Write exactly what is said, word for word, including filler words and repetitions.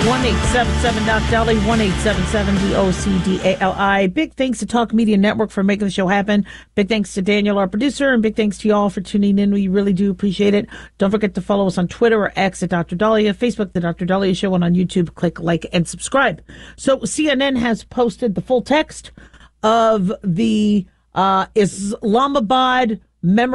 one eight seven seven Doc Dolly, one eight seven seven D O C D A L I. Big thanks to Talk Media Network for making the show happen. Big thanks to Daniel, our producer, and big thanks to y'all for tuning in. We really do appreciate it. Don't forget to follow us on Twitter or X at Doctor Dahlia, Facebook, The Doctor Dahlia Show, and on YouTube, click like and subscribe. So C N N has posted the full text of the uh, Islamabad memory